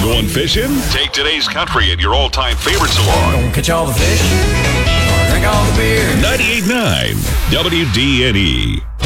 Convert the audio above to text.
Going fishing? Take today's country and your all-time favorites along. Gonna catch all the fish, or drink all the beer. 98.9 WDNE.